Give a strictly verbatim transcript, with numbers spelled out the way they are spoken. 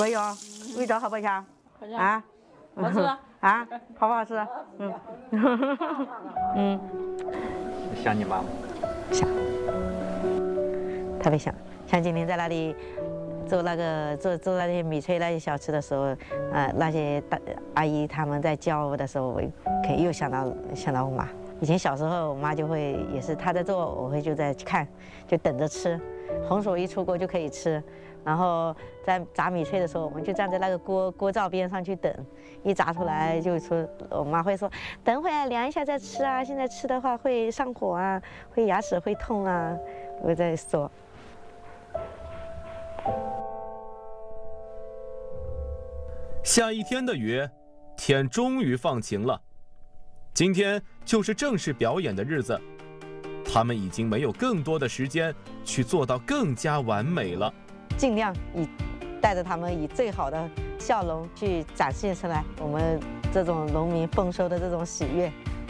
可以哦，味道好不好香？啊， 好吃啊，好不好吃？嗯，嗯， 想你妈吗？ 想，特别想。像今天在那里做那个做做那些米炊那些小吃的时候，呃，那些大阿姨他们在教我的时候，我可以又想到想到我妈。以前小时候，我妈就会也是她在做，我会就在看，就等着吃。红薯一出锅就可以吃。然后在炸米炊的时候，我们就站在那个锅锅灶边上去等，一炸出来就说，我妈会说，等会儿凉一下再吃啊，现在吃的话会上火啊，会牙齿会痛啊，我在说。 下一天的雨，天终于放晴了。今天就是正式表演的日子，他们已经没有更多的时间去做到更加完美了。 尽量以带着他们以最好的笑容去展现出来我们这种农民丰收的这种喜悦。